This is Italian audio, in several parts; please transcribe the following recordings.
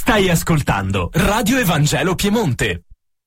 Stai ascoltando Radio Evangelo Piemonte.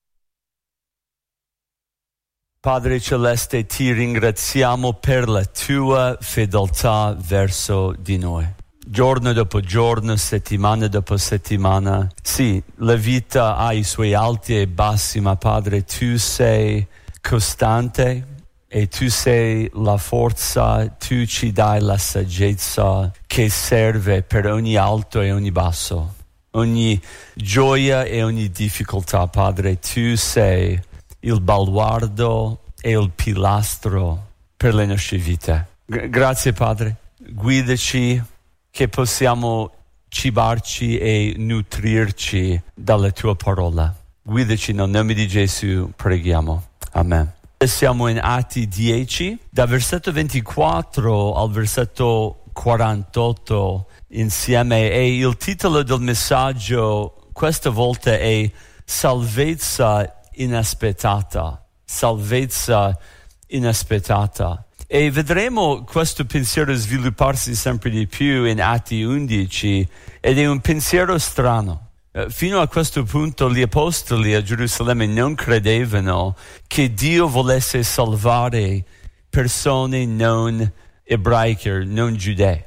Padre Celeste, ti ringraziamo per la tua fedeltà verso di noi. Giorno dopo giorno, settimana dopo settimana. Sì, la vita ha i suoi alti e bassi, ma Padre, tu sei costante e tu sei la forza, tu ci dai la saggezza che serve per ogni alto e ogni basso, ogni gioia e ogni difficoltà. Padre, tu sei il baluardo e il pilastro per le nostre vite. Grazie Padre, guidaci che possiamo cibarci e nutrirci dalla tua parola. Guidaci nel nome di Gesù, preghiamo. Amen. Siamo in Atti 10, dal versetto 24 al versetto 48 insieme, e il titolo del messaggio questa volta è Salvezza inaspettata. Salvezza inaspettata. E vedremo questo pensiero svilupparsi sempre di più in Atti 11, ed è un pensiero strano. Fino a questo punto gli apostoli a Gerusalemme non credevano che Dio volesse salvare persone non ebraiche, non giudei.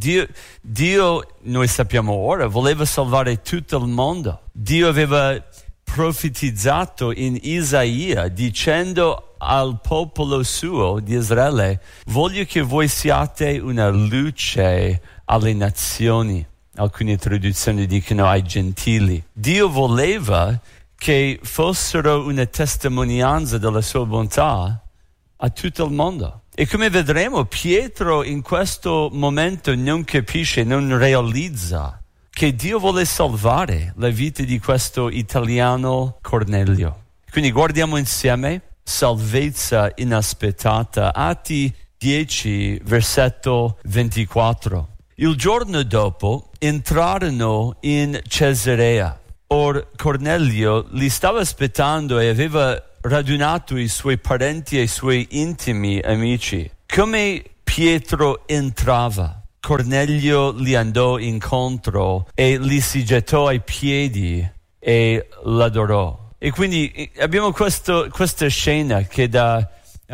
Dio, noi sappiamo ora, voleva salvare tutto il mondo. Dio aveva profetizzato in Isaia dicendo al popolo suo di Israele: voglio che voi siate una luce alle nazioni. Alcune traduzioni dicono ai gentili. Dio voleva che fossero una testimonianza della sua bontà a tutto il mondo. E come vedremo, Pietro in questo momento non capisce, non realizza che Dio vuole salvare la vita di questo italiano Cornelio. Quindi guardiamo insieme salvezza inaspettata. Atti 10, versetto 24. Il giorno dopo entrarono in Cesarea. Or Cornelio li stava aspettando e aveva radunato i suoi parenti e i suoi intimi amici. Come Pietro entrava, Cornelio gli andò incontro e gli si gettò ai piedi e l'adorò. E quindi abbiamo questa scena che da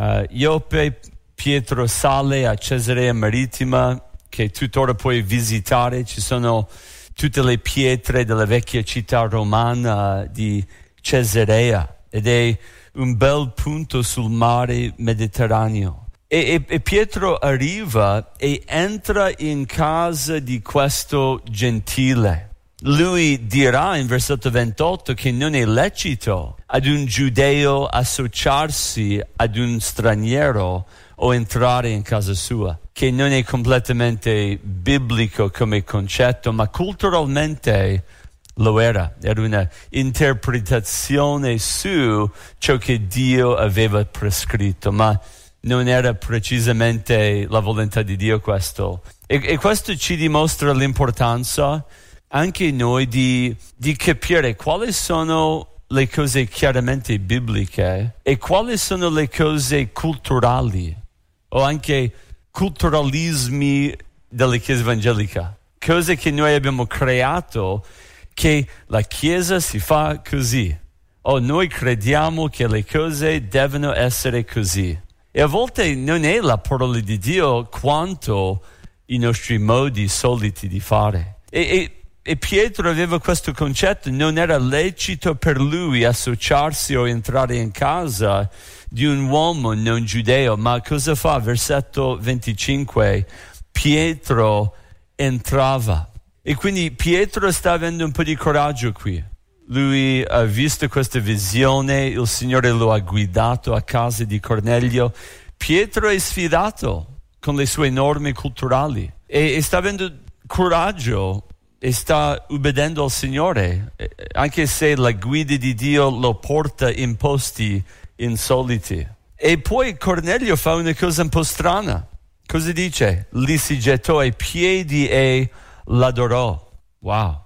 Ioppe Pietro sale a Cesarea Marittima, che tuttora puoi visitare. Ci sono tutte le pietre della vecchia città romana di Cesarea ed è un bel punto sul mare Mediterraneo. E Pietro arriva e entra in casa di questo gentile. Lui dirà in versetto 28 che non è lecito ad un giudeo associarsi ad un straniero o entrare in casa sua, che non è completamente biblico come concetto, ma culturalmente lo era una interpretazione su ciò che Dio aveva prescritto, ma non era precisamente la volontà di Dio questo. E questo ci dimostra l'importanza anche noi di capire quali sono le cose chiaramente bibliche e quali sono le cose culturali o anche culturalismi della Chiesa evangelica, cose che noi abbiamo creato, che la Chiesa si fa così, o noi crediamo che le cose devono essere così. E a volte non è la parola di Dio quanto i nostri modi soliti di fare. E Pietro aveva questo concetto: non era lecito per lui associarsi o entrare in casa di un uomo non giudeo. Ma cosa fa? Versetto 25, Pietro entrava. E quindi Pietro sta avendo un po' di coraggio qui. Lui ha visto questa visione, il Signore lo ha guidato a casa di Cornelio. Pietro è sfidato con le sue norme culturali e sta avendo coraggio e sta ubbidendo al Signore, anche se la guida di Dio lo porta in posti insoliti. E poi Cornelio fa una cosa un po' strana. Cosa dice? Gli si gettò ai piedi e l'adorò. Wow.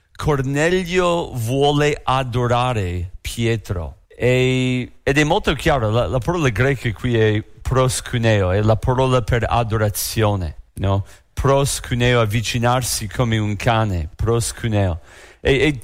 Cornelio vuole adorare Pietro. Ed è molto chiaro, la parola greca qui è proskuneo, è la parola per adorazione, no? proscuneo, avvicinarsi come un cane, proscuneo. E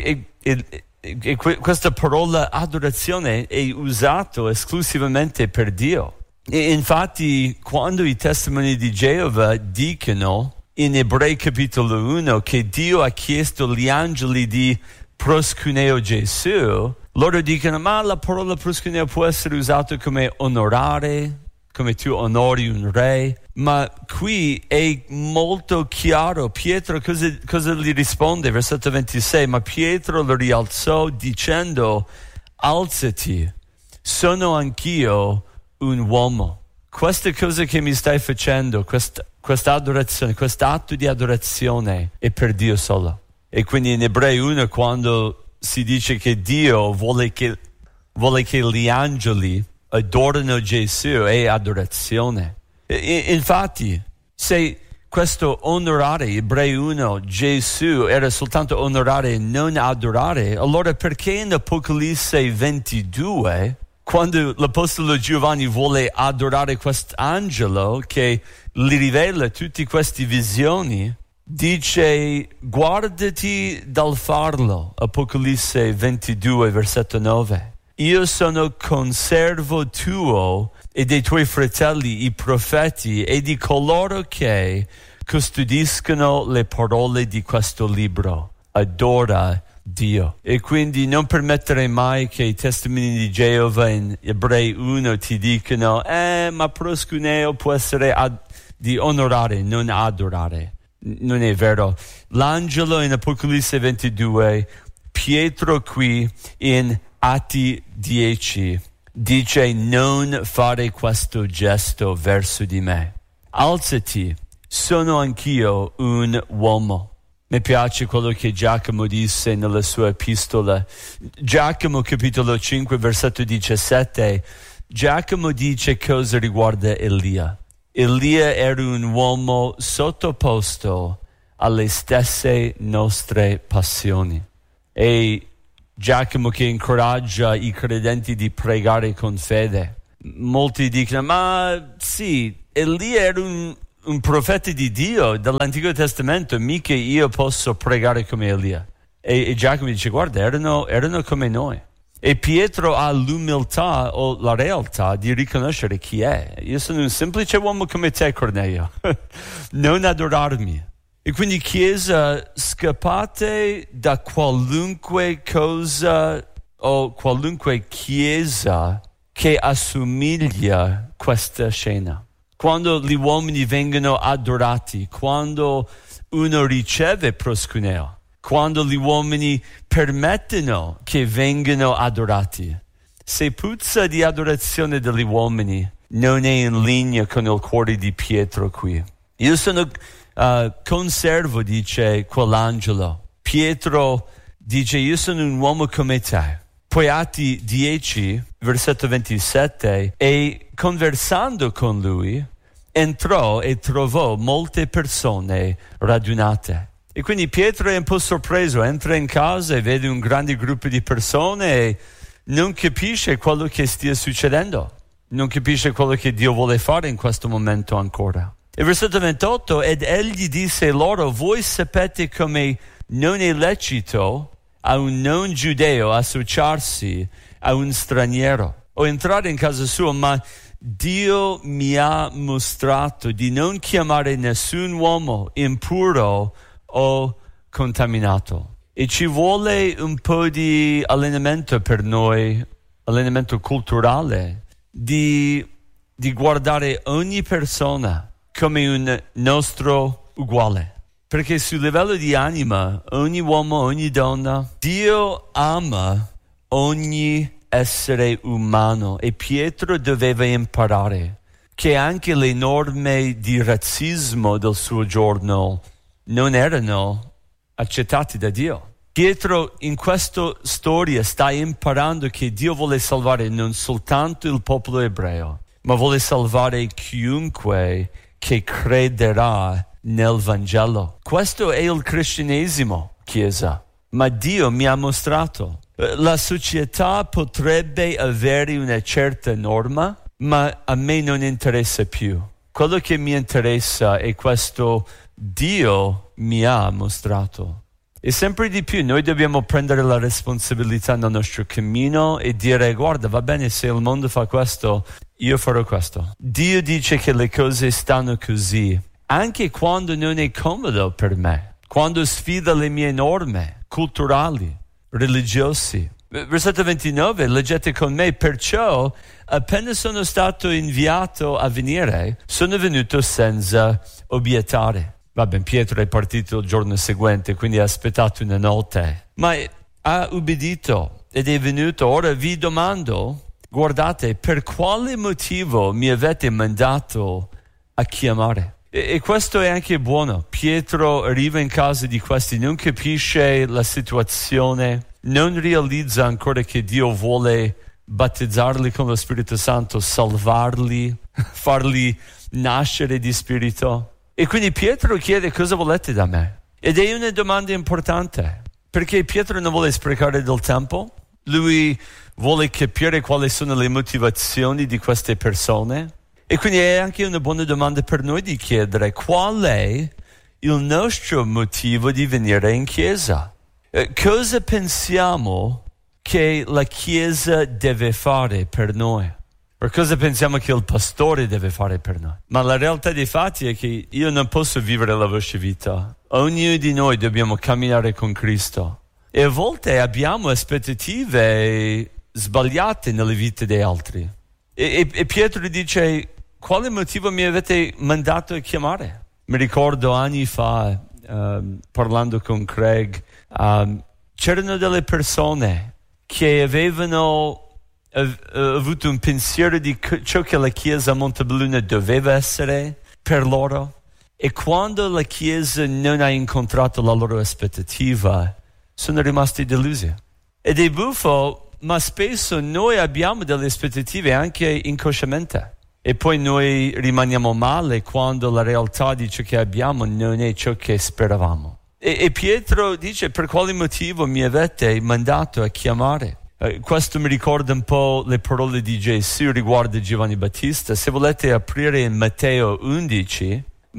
questa parola adorazione è usata esclusivamente per Dio. E infatti, quando i testimoni di Geova dicono in Ebrei capitolo 1 che Dio ha chiesto agli angeli di proscuneo Gesù, loro dicono: ma la parola proscuneo può essere usata come onorare, come tu onori un re, ma qui è molto chiaro. Pietro cosa gli risponde? Versetto 26, ma Pietro lo rialzò dicendo: alzati, sono anch'io un uomo. Questa cosa che mi stai facendo, questa adorazione, questo atto di adorazione è per Dio solo. E quindi in Ebrei 1, quando si dice che Dio vuole che gli angeli adorano Gesù, è adorazione. Infatti, se questo onorare, Ebrei 1, Gesù era soltanto onorare e non adorare, allora perché in Apocalisse 22, quando l'Apostolo Giovanni vuole adorare quest'angelo che gli rivela tutte queste visioni, dice: guardati dal farlo, Apocalisse 22, versetto 9. Io sono conservo tuo e dei tuoi fratelli, i profeti, e di coloro che custodiscono le parole di questo libro. Adora Dio. E quindi non permettere mai che i testimoni di Geova in Ebrei 1 ti dicano: ma proscuneo può essere di onorare, non adorare. Non è vero. L'angelo in Apocalisse 22, Pietro qui in Atti 10 dice: non fare questo gesto verso di me. Alzati, sono anch'io un uomo. Mi piace quello che Giacomo disse nella sua epistola. Giacomo capitolo 5 versetto 17. Giacomo dice cosa riguarda Elia. Elia era un uomo sottoposto alle stesse nostre passioni. E Giacomo che incoraggia i credenti di pregare con fede. Molti dicono: ma sì, Elia era un profeta di Dio dall'Antico Testamento, mica io posso pregare come Elia. E Giacomo dice: guarda, erano come noi. E Pietro ha l'umiltà o la realtà di riconoscere chi è. Io sono un semplice uomo come te, Cornelio. Non adorarmi. E quindi, Chiesa, scappate da qualunque cosa o qualunque chiesa che assomiglia questa scena. Quando gli uomini vengono adorati, quando uno riceve proscuneo, quando gli uomini permettono che vengano adorati, se puzza di adorazione degli uomini, non è in linea con il cuore di Pietro qui. Io sono conservo, dice quell'angelo. Pietro dice: io sono un uomo come te. Poi Atti 10, versetto 27, e conversando con lui, entrò e trovò molte persone radunate. E quindi Pietro è un po' sorpreso, entra in casa e vede un grande gruppo di persone e non capisce quello che stia succedendo. Non capisce quello che Dio vuole fare in questo momento ancora. E versetto 28, ed egli disse loro: voi sapete come non è lecito a un non giudeo associarsi a un straniero o entrare in casa sua, ma Dio mi ha mostrato di non chiamare nessun uomo impuro o contaminato. E ci vuole un po' di allenamento per noi, allenamento culturale, di guardare ogni persona come un nostro uguale. Perché sul livello di anima, ogni uomo, ogni donna, Dio ama ogni essere umano. E Pietro doveva imparare che anche le norme di razzismo del suo giorno non erano accettate da Dio. Pietro in questa storia sta imparando che Dio vuole salvare non soltanto il popolo ebreo, ma vuole salvare chiunque che crederà nel Vangelo. Questo è il cristianesimo, Chiesa. Ma Dio mi ha mostrato. La società potrebbe avere una certa norma, ma a me non interessa più. quello che mi interessa è questo Dio mi ha mostrato. E sempre di più noi dobbiamo prendere la responsabilità nel nostro cammino e dire: guarda, va bene, se il mondo fa questo, io farò questo. Dio dice che le cose stanno così, anche quando non è comodo per me, quando sfida le mie norme culturali, religiose. Versetto 29, leggete con me: perciò appena sono stato inviato a venire, sono venuto senza obiettare. Va bene, Pietro è partito il giorno seguente, quindi ha aspettato una notte, ma ha ubbidito ed è venuto. Ora vi domando, guardate, per quale motivo mi avete mandato a chiamare? E questo è anche buono. Pietro arriva in casa di questi, non capisce la situazione, non realizza ancora che Dio vuole battezzarli con lo Spirito Santo, salvarli, farli nascere di Spirito. E quindi Pietro chiede: cosa volete da me? Ed è una domanda importante, perché Pietro non vuole sprecare del tempo, lui vuole capire quali sono le motivazioni di queste persone. E quindi è anche una buona domanda per noi di chiedere: qual è il nostro motivo di venire in chiesa? Cosa pensiamo che la chiesa deve fare per noi? Per cosa pensiamo che il pastore deve fare per noi? Ma la realtà dei fatti è che io non posso vivere la vostra vita. Ognuno di noi dobbiamo camminare con Cristo. E a volte abbiamo aspettative sbagliate nelle vite degli altri. E Pietro dice: quale motivo mi avete mandato a chiamare? Mi ricordo anni fa, parlando con Craig, c'erano delle persone che avevano avuto un pensiero di ciò che la Chiesa a Montebelluna doveva essere per loro, e quando la Chiesa non ha incontrato la loro aspettativa sono rimasti delusi. Ed è buffo, ma spesso noi abbiamo delle aspettative anche inconsciamente e poi noi rimaniamo male quando la realtà di ciò che abbiamo non è ciò che speravamo. E Pietro dice: per quale motivo mi avete mandato a chiamare? Questo mi ricorda un po' le parole di Gesù riguardo Giovanni Battista. Se volete aprire in Matteo 11,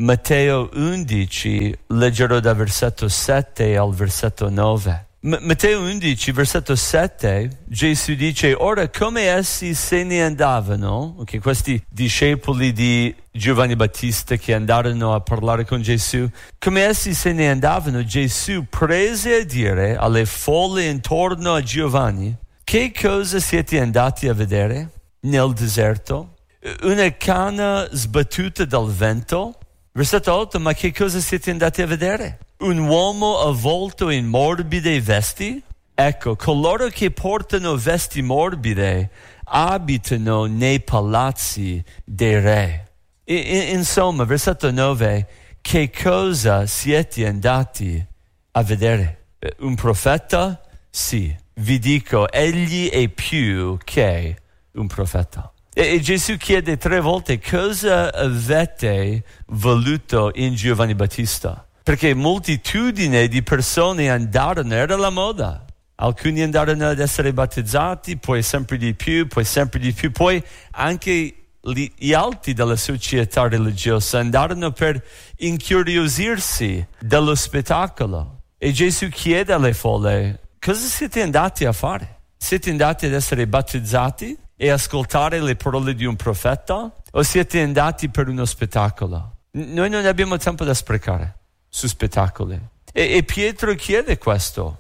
leggerò dal versetto 7 al versetto 9. Matteo 11, versetto 7, Gesù dice: ora come essi se ne andavano, questi discepoli di Giovanni Battista che andarono a parlare con Gesù, come essi se ne andavano, Gesù prese a dire alle folle intorno a Giovanni: che cosa siete andati a vedere nel deserto? Una canna sbattuta dal vento? Versetto 8, ma che cosa siete andati a vedere? Un uomo avvolto in morbide vesti? Ecco, coloro che portano vesti morbide abitano nei palazzi dei re. Insomma, versetto 9, che cosa siete andati a vedere? Un profeta? Sì. Vi dico, egli è più che un profeta. E Gesù chiede 3 volte: cosa avete voluto in Giovanni Battista? Perché moltitudine di persone andarono, era la moda. Alcuni andarono ad essere battezzati, poi sempre di più, poi anche gli alti della società religiosa andarono per incuriosirsi dello spettacolo. E Gesù chiede alle folle: cosa siete andati a fare? Siete andati ad essere battezzati e ascoltare le parole di un profeta? O siete andati per uno spettacolo? Noi non abbiamo tempo da sprecare su spettacoli. E Pietro chiede questo: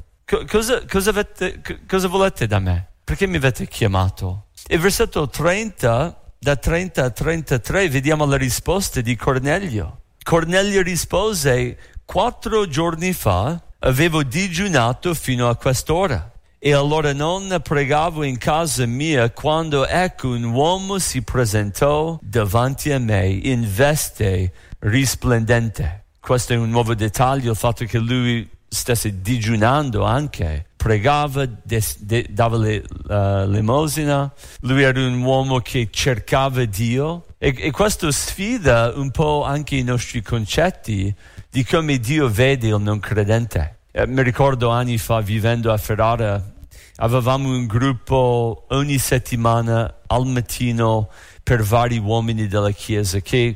cosa volete da me? Perché mi avete chiamato? E versetto 30, da 30 a 33, vediamo la risposta di Cornelio. Cornelio rispose: 4 giorni fa avevo digiunato fino a quest'ora, e allora non pregavo in casa mia, quando ecco un uomo si presentò davanti a me in veste risplendente. Questo è un nuovo dettaglio, il fatto che lui stesse digiunando anche, pregava, dava l'elemosina. Lui era un uomo che cercava Dio, e questo sfida un po' anche i nostri concetti di come Dio vede il non credente. Mi ricordo anni fa, vivendo a Ferrara, avevamo un gruppo ogni settimana al mattino per vari uomini della Chiesa che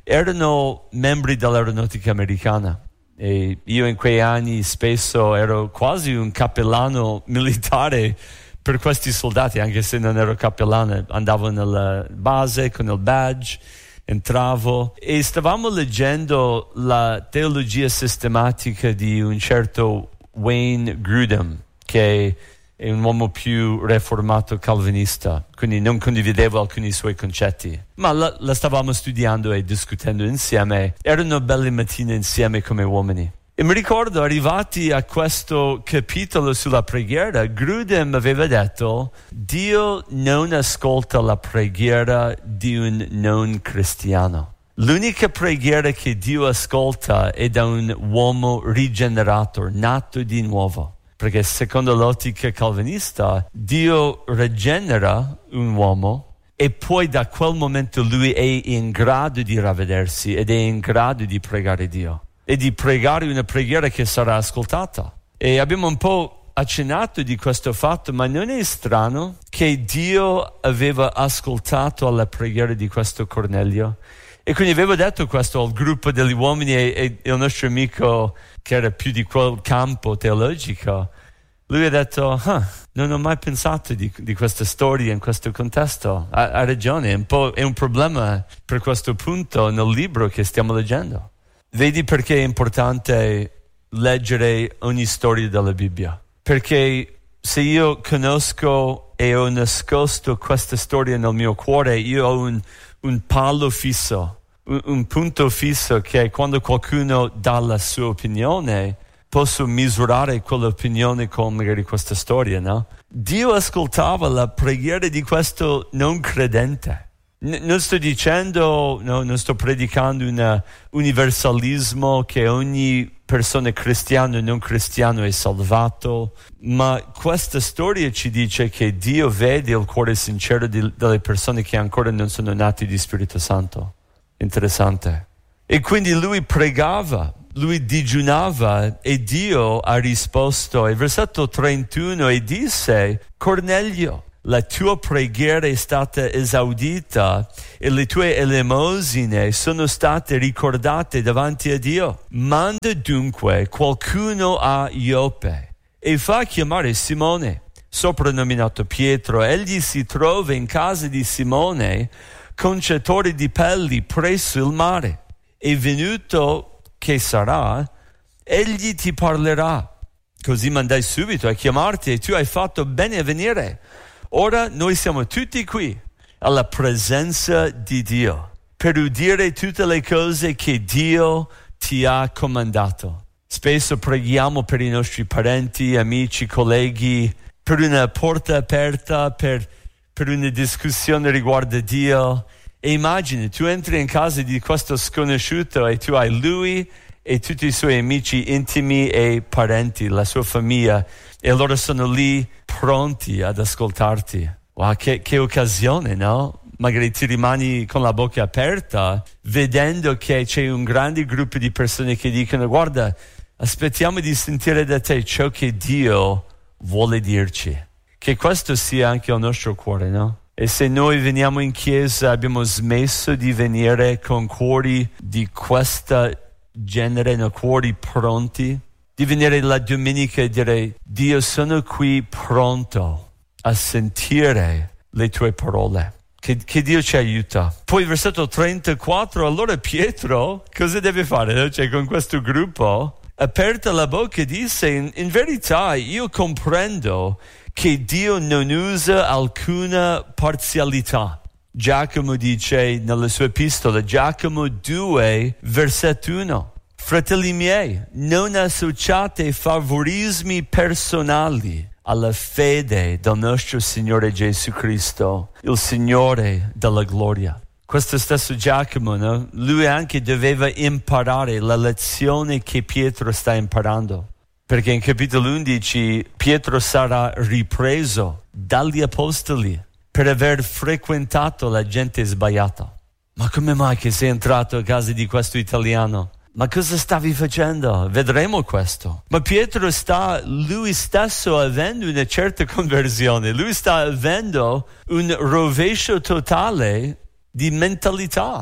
erano membri dell'aeronautica americana. E io in quei anni spesso ero quasi un cappellano militare per questi soldati, anche se non ero cappellano. Andavo nella base con il badge, entravo e stavamo leggendo la teologia sistematica di un certo Wayne Grudem, che è un uomo più riformato calvinista, quindi non condividevo alcuni suoi concetti, ma la stavamo studiando e discutendo insieme. Erano belle mattine insieme come uomini. E mi ricordo, arrivati a questo capitolo sulla preghiera, Grudem aveva detto: Dio non ascolta la preghiera di un non cristiano. L'unica preghiera che Dio ascolta è da un uomo rigenerato, nato di nuovo. Perché secondo l'ottica calvinista, Dio rigenera un uomo e poi da quel momento lui è in grado di ravvedersi ed è in grado di pregare Dio e di pregare una preghiera che sarà ascoltata. E abbiamo un po' accennato di questo fatto, ma non è strano che Dio aveva ascoltato alla preghiera di questo Cornelio? E quindi avevo detto questo al gruppo degli uomini e il nostro amico, che era più di quel campo teologico, lui ha detto: non ho mai pensato di questa storia in questo contesto. Ha ragione, è un problema per questo punto nel libro che stiamo leggendo. Vedi perché è importante leggere ogni storia della Bibbia? Perché se io conosco e ho nascosto questa storia nel mio cuore, io ho un palo fisso, un punto fisso che quando qualcuno dà la sua opinione posso misurare quell'opinione con magari questa storia, no? Dio ascoltava la preghiera di questo non credente. Non sto dicendo, no, non sto predicando un universalismo che ogni persona cristiana o non cristiano è salvato, ma questa storia ci dice che Dio vede il cuore sincero delle persone che ancora non sono nati di Spirito Santo. Interessante. E quindi lui pregava, lui digiunava e Dio ha risposto. Il versetto 31 e disse: Cornelio, la tua preghiera è stata esaudita e le tue elemosine sono state ricordate davanti a Dio. Manda dunque qualcuno a Ioppe e fa chiamare Simone, soprannominato Pietro. Egli si trova in casa di Simone, conciatore di pelli, presso il mare. E venuto che sarà, egli ti parlerà. Così mandai subito a chiamarti e tu hai fatto bene a venire. Ora noi siamo tutti qui alla presenza di Dio per udire tutte le cose che Dio ti ha comandato. Spesso preghiamo per i nostri parenti, amici, colleghi, per una porta aperta, per una discussione riguardo Dio. E immagini, tu entri in casa di questo sconosciuto e tu hai lui e tutti i suoi amici intimi e parenti, la sua famiglia, e loro sono lì pronti ad ascoltarti. Wow, che occasione, no? Magari ti rimani con la bocca aperta vedendo che c'è un grande gruppo di persone che dicono: guarda, aspettiamo di sentire da te ciò che Dio vuole dirci. Che questo sia anche il nostro cuore, no? E se noi veniamo in chiesa, abbiamo smesso di venire con cuori di questo genere, no? Cuori pronti, di venire la domenica e dire: Dio, sono qui pronto a sentire le tue parole. Che Dio ci aiuta. Poi versetto 34, allora Pietro cosa deve fare? Cioè, con questo gruppo, aperta la bocca, disse: in verità io comprendo che Dio non usa alcuna parzialità. Giacomo dice nella sua epistola, Giacomo 2, versetto 1, fratelli miei, non associate favorismi personali alla fede del nostro Signore Gesù Cristo, il Signore della gloria. Questo stesso Giacomo, no? Lui anche doveva imparare la lezione che Pietro sta imparando. Perché in capitolo 11 Pietro sarà ripreso dagli apostoli per aver frequentato la gente sbagliata. Ma come mai che sei entrato a casa di questo italiano? Ma cosa stavi facendo? Vedremo questo. Ma Pietro sta lui stesso avendo una certa conversione. Lui sta avendo un rovescio totale di mentalità.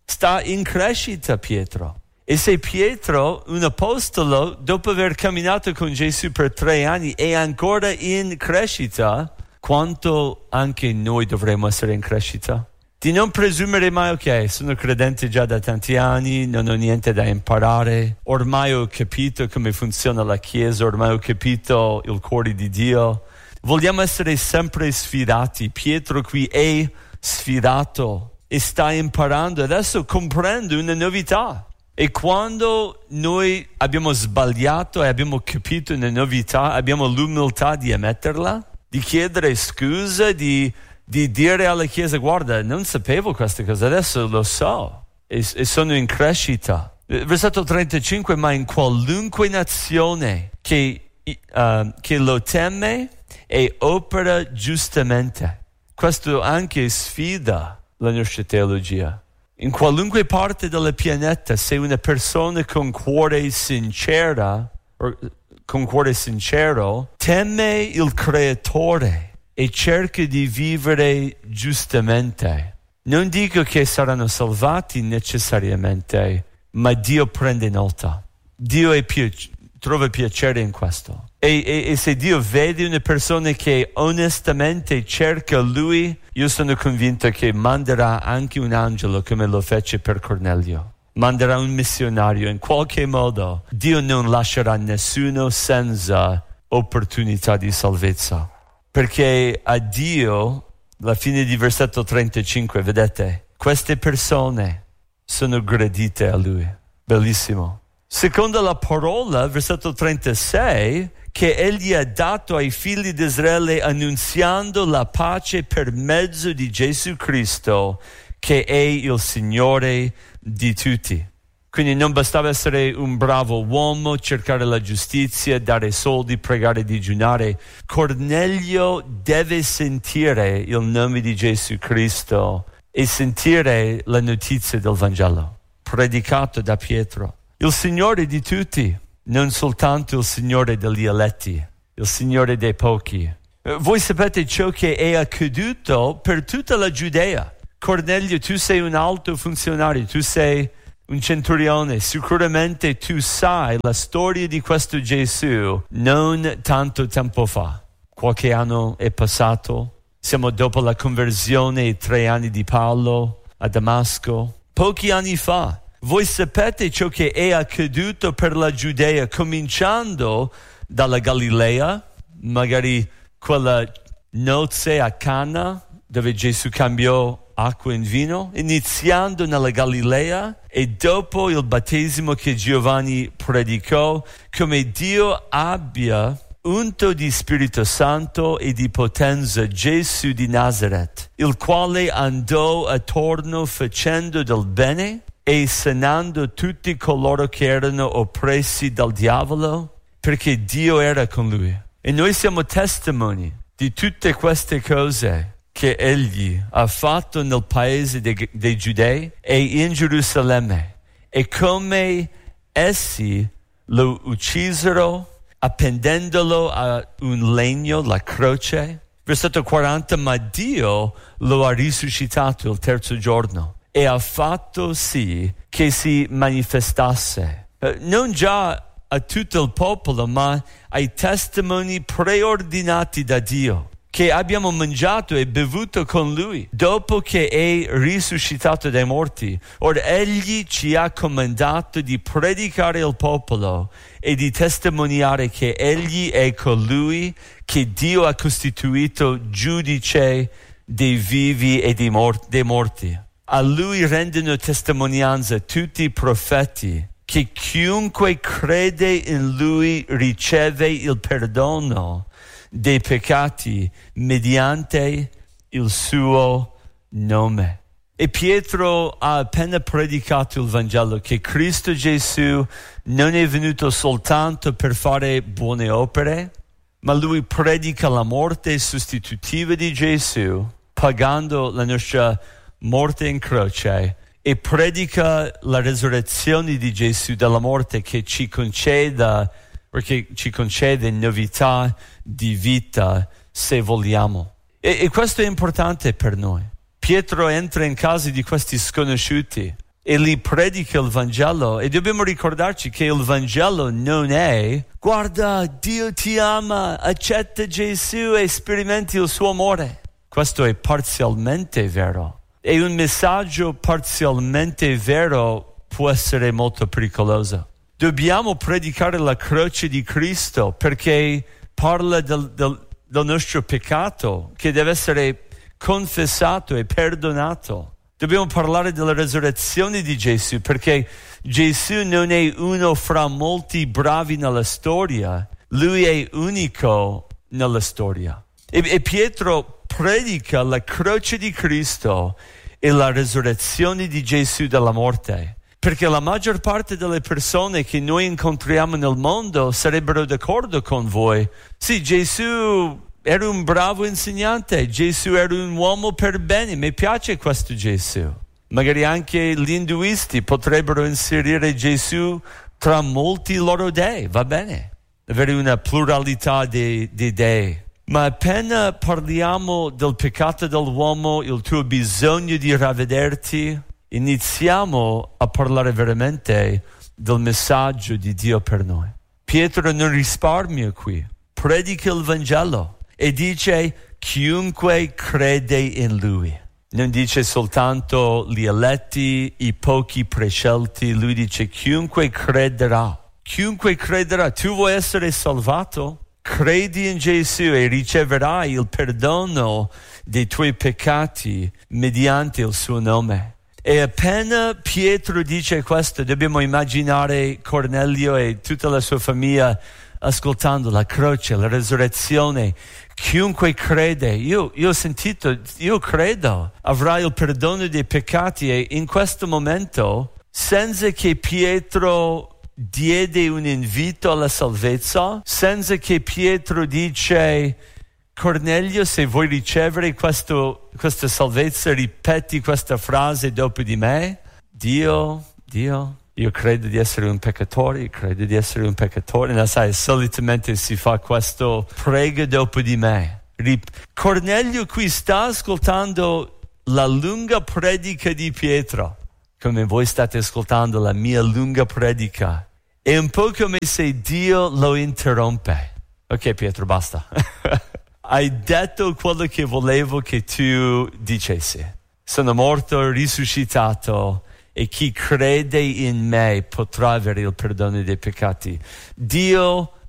sta in crescita Pietro. E se Pietro, un apostolo, dopo aver camminato con Gesù per 3 anni, è ancora in crescita, quanto anche noi dovremmo essere in crescita? Di non presumere mai, ok, sono credente già da tanti anni, non ho niente da imparare, ormai ho capito come funziona la Chiesa, ormai ho capito il cuore di Dio. Vogliamo essere sempre sfidati. Pietro qui è sfidato e sta imparando, adesso comprende una novità. E quando noi abbiamo sbagliato e abbiamo capito una novità, abbiamo l'umiltà di ammetterla, di chiedere scusa, di dire alla Chiesa, guarda, non sapevo questa cosa, adesso lo so e sono in crescita. Versetto 35, ma in qualunque nazione che lo teme e opera giustamente. Questo anche sfida la nostra teologia. In qualunque parte del pianeta, se una persona con cuore sincero teme il Creatore e cerca di vivere giustamente, non dico che saranno salvati necessariamente, ma Dio prende nota. Dio trova piacere in questo. E se Dio vede una persona che onestamente cerca Lui, io sono convinto che manderà anche un angelo come lo fece per Cornelio. Manderà un missionario. In qualche modo Dio non lascerà nessuno senza opportunità di salvezza. Perché a Dio, alla fine di versetto 35, vedete, queste persone sono gradite a Lui. Bellissimo. Secondo la parola, versetto 36, che Egli ha dato ai figli di Israele annunziando la pace per mezzo di Gesù Cristo, che è il Signore di tutti. Quindi non bastava essere un bravo uomo, cercare la giustizia, dare soldi, pregare, digiunare. Cornelio deve sentire il nome di Gesù Cristo e sentire la notizia del Vangelo, predicato da Pietro. Il Signore di tutti, non soltanto il Signore degli eletti, il Signore dei pochi. Voi sapete ciò che è accaduto per tutta la Giudea. Cornelio, tu sei un alto funzionario, tu sei un centurione, sicuramente tu sai la storia di questo Gesù non tanto tempo fa. Qualche anno è passato, siamo dopo la conversione e 3 anni di Paolo a Damasco. Pochi anni fa, voi sapete ciò che è accaduto per la Giudea, cominciando dalla Galilea, magari quella nozze a Cana, dove Gesù cambiò acqua in vino, iniziando nella Galilea e dopo il battesimo che Giovanni predicò, come Dio abbia unto di Spirito Santo e di potenza Gesù di Nazaret, il quale andò attorno facendo del bene e sanando tutti coloro che erano oppressi dal diavolo, perché Dio era con lui. E noi siamo testimoni di tutte queste cose che Egli ha fatto nel paese dei Giudei e in Gerusalemme, e come essi lo uccisero appendendolo a un legno, la croce. Versetto 40, ma Dio lo ha risuscitato il 3° giorno e ha fatto sì che si manifestasse, non già a tutto il popolo, ma ai testimoni preordinati da Dio, che abbiamo mangiato e bevuto con Lui dopo che è risuscitato dai morti. Ora Egli ci ha comandato di predicare al popolo e di testimoniare che Egli è colui che Dio ha costituito giudice dei vivi e dei morti. A Lui rendono testimonianza tutti i profeti che chiunque crede in Lui riceve il perdono dei peccati mediante il suo nome. E Pietro ha appena predicato il Vangelo, che Cristo Gesù non è venuto soltanto per fare buone opere, ma lui predica la morte sostitutiva di Gesù, pagando la nostra morte in croce, e predica la resurrezione di Gesù dalla morte, che ci concede novità di vita se vogliamo. E questo è importante per noi. Pietro entra in casa di questi sconosciuti e li predica il Vangelo, e dobbiamo ricordarci che il Vangelo non è guarda, Dio ti ama, accetta Gesù e sperimenti il suo amore. Questo è parzialmente vero. E un messaggio parzialmente vero può essere molto pericoloso. Dobbiamo predicare la croce di Cristo perché parla del nostro peccato che deve essere confessato e perdonato. Dobbiamo parlare della resurrezione di Gesù perché Gesù non è uno fra molti bravi nella storia, lui è unico nella storia. E Pietro predica la croce di Cristo e la resurrezione di Gesù dalla morte. Perché la maggior parte delle persone che noi incontriamo nel mondo sarebbero d'accordo con voi. Sì, Gesù era un bravo insegnante, Gesù era un uomo per bene, mi piace questo Gesù. Magari anche gli induisti potrebbero inserire Gesù tra molti loro dei, va bene, avere una pluralità di dei. Ma appena parliamo del peccato dell'uomo, il tuo bisogno di ravvederti, iniziamo a parlare veramente del messaggio di Dio per noi. Pietro non risparmia qui, predica il Vangelo e dice chiunque crede in Lui. Non dice soltanto gli eletti, i pochi prescelti, lui dice chiunque crederà. Chiunque crederà, tu vuoi essere salvato? Credi in Gesù e riceverai il perdono dei tuoi peccati mediante il suo nome. E appena Pietro dice questo, dobbiamo immaginare Cornelio e tutta la sua famiglia ascoltando la croce, la resurrezione. Chiunque crede, io ho sentito, io credo, avrà il perdono dei peccati. E in questo momento, senza che Pietro diede un invito alla salvezza, senza che Pietro dice Cornelio, se vuoi ricevere questa salvezza, ripeti questa frase dopo di me. Dio, io credo di essere un peccatore, No, sai, solitamente si fa questo, prega dopo di me. Cornelio qui sta ascoltando la lunga predica di Pietro, come voi state ascoltando la mia lunga predica. È un po' come se Dio lo interrompe. Ok, Pietro, basta. Hai detto quello che volevo che tu dicessi. Sono morto, risuscitato, e chi crede in me potrà avere il perdono dei peccati. Dio